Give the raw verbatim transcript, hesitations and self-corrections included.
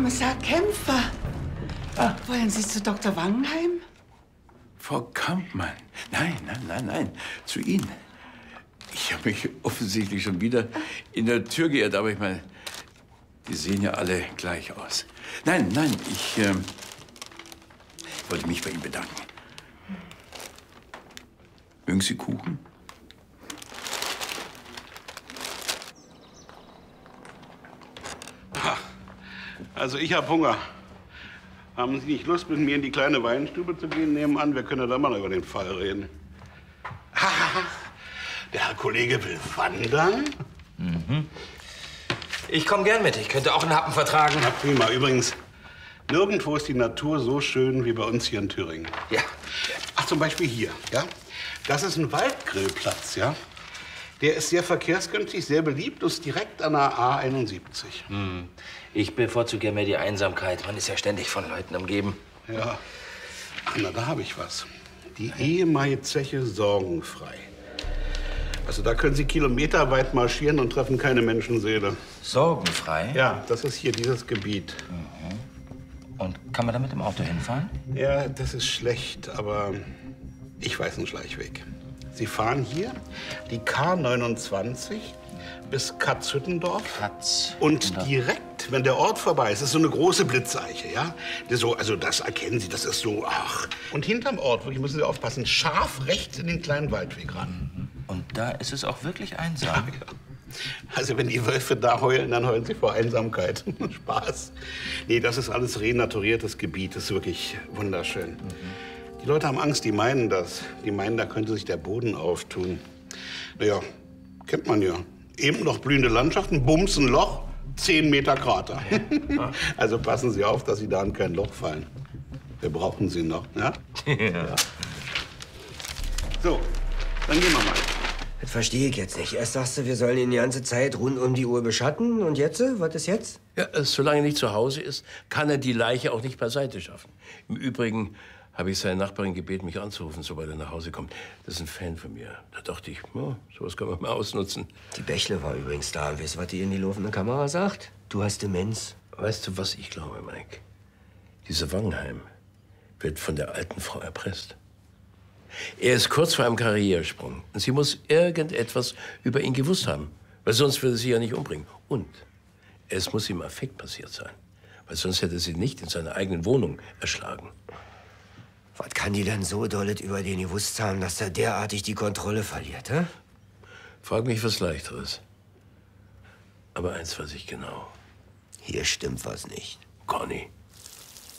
Kommissar Kämpfer. Ah. Wollen Sie zu Doktor Wangenheim? Frau Kampmann. Nein, nein, nein, nein. Zu Ihnen. Ich habe mich offensichtlich schon wieder in der Tür geirrt, aber ich meine, die sehen ja alle gleich aus. Nein, nein, ich ähm, wollte mich bei Ihnen bedanken. Mögen Sie Kuchen? Also ich habe Hunger. Haben Sie nicht Lust, mit mir in die kleine Weinstube zu gehen nebenan? Wir können ja da mal über den Fall reden. Der Herr Kollege will wandern? Mhm. Ich komme gern mit. Ich könnte auch einen Happen vertragen. Na prima. Übrigens, nirgendwo ist die Natur so schön wie bei uns hier in Thüringen. Ja. Ach, zum Beispiel hier, ja? Das ist ein Waldgrillplatz, ja? Der ist sehr verkehrsgünstig, sehr beliebt, ist direkt an der A einundsiebzig. Hm. Ich bevorzuge ja mehr die Einsamkeit. Man ist ja ständig von Leuten umgeben. Ja. Ach, na, da habe ich was. Die Ehemai-Zeche Sorgenfrei. Also da können Sie kilometerweit marschieren und treffen keine Menschenseele. Sorgenfrei? Ja, das ist hier dieses Gebiet. Mhm. Und kann man da mit dem Auto hinfahren? Ja, das ist schlecht, aber ich weiß einen Schleichweg. Sie fahren hier die K neunundzwanzig bis Katzhüttendorf. Katz. Und direkt, wenn der Ort vorbei ist, ist so eine große Blitzeiche, ja? Das so, also das erkennen Sie, das ist so, ach. Und hinterm Ort, wirklich müssen Sie aufpassen, scharf rechts in den kleinen Waldweg ran. Und da ist es auch wirklich einsam. Ja, ja. Also wenn die Wölfe da heulen, dann heulen sie vor Einsamkeit. Spaß. Nee, das ist alles renaturiertes Gebiet, das ist wirklich wunderschön. Mhm. Die Leute haben Angst, die meinen das. Die meinen, da könnte sich der Boden auftun. Naja, kennt man ja. Eben noch blühende Landschaften, bums, ein Loch, zehn Meter Krater. Ja. Also passen Sie auf, dass Sie da in kein Loch fallen. Wir brauchen Sie noch, ja? Ja. So, dann gehen wir mal. Das verstehe ich jetzt nicht. Erst sagst du, wir sollen ihn die ganze Zeit rund um die Uhr beschatten. Und jetzt? Was ist jetzt? Ja, solange er nicht zu Hause ist, kann er die Leiche auch nicht beiseite schaffen. Im Übrigen habe ich seine Nachbarin gebeten, mich anzurufen, sobald er nach Hause kommt. Das ist ein Fan von mir. Da dachte ich, ja, sowas kann man mal ausnutzen. Die Bächle war übrigens da. Weißt du, was die in die laufende Kamera sagt? Du hast Demenz. Weißt du, was ich glaube, Mike? Dieser Wangenheim wird von der alten Frau erpresst. Er ist kurz vor einem Karrieresprung. Und sie muss irgendetwas über ihn gewusst haben. Weil sonst würde sie ja nicht umbringen. Und es muss im Affekt passiert sein. Weil sonst hätte sie nicht in seiner eigenen Wohnung erschlagen. Was kann die denn so dollet über den gewusst haben, dass er derartig die Kontrolle verliert, hä? Frag mich was Leichteres. Aber eins weiß ich genau. Hier stimmt was nicht. Conny.